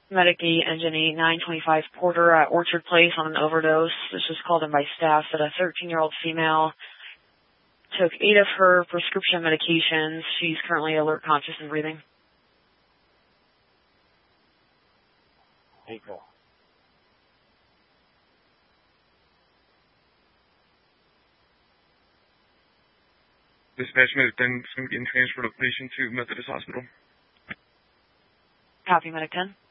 Medic 8, Engine 8, 925 Porter at Orchard Place on an overdose. This was called in by staff that a 13-year-old female took 8 of her prescription medications. She's currently alert, conscious, and breathing. 8 go. Dispatch Medic 10 is going to be getting transferred a patient to Methodist Hospital. Copy, Medic 10.